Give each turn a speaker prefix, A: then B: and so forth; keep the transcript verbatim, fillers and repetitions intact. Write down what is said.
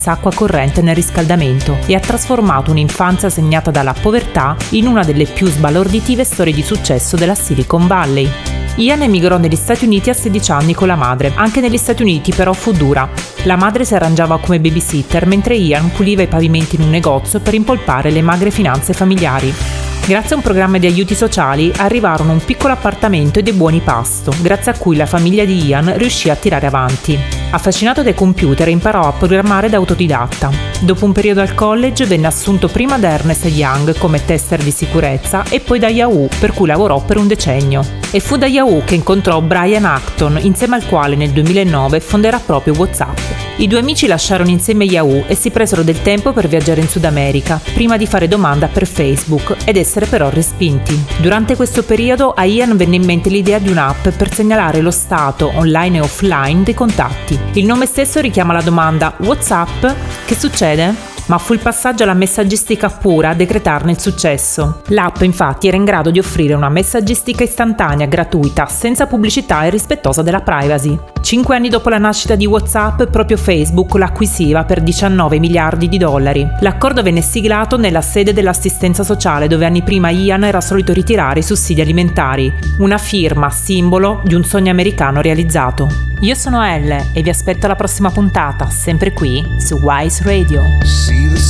A: acqua corrente nel riscaldamento e ha trasformato un'infanzia segnata dalla povertà in una delle più sbalorditive storie di successo della Silicon Valley. Ian emigrò negli Stati Uniti a sedici anni con la madre. Anche negli Stati Uniti però fu dura. La madre si arrangiava come babysitter mentre Ian puliva i pavimenti in un negozio per impolpare le magre finanze familiari. Grazie a un programma di aiuti sociali arrivarono un piccolo appartamento e dei buoni pasto, grazie a cui la famiglia di Ian riuscì a tirare avanti. Affascinato dai computer, imparò a programmare da autodidatta. Dopo un periodo al college venne assunto prima da Ernst Young come tester di sicurezza e poi da Yahoo, per cui lavorò per un decennio. E fu da Yahoo che incontrò Brian Acton, insieme al quale nel duemilanove fonderà proprio WhatsApp. I due amici lasciarono insieme Yahoo e si presero del tempo per viaggiare in Sud America, prima di fare domanda per Facebook ed essere però respinti. Durante questo periodo a Ian venne in mente l'idea di un'app per segnalare lo stato online e offline dei contatti. Il nome stesso richiama la domanda WhatsApp? Che succede? Ma fu il passaggio alla messaggistica pura a decretarne il successo. L'app infatti era in grado di offrire una messaggistica istantanea, gratuita, senza pubblicità e rispettosa della privacy. Cinque anni dopo la nascita di WhatsApp, proprio Facebook l'acquisiva per diciannove miliardi di dollari. L'accordo venne siglato nella sede dell'assistenza sociale dove anni prima Ian era solito ritirare i sussidi alimentari, una firma simbolo di un sogno americano realizzato. Io sono Elle e vi aspetto alla prossima puntata, sempre qui su Wise Radio.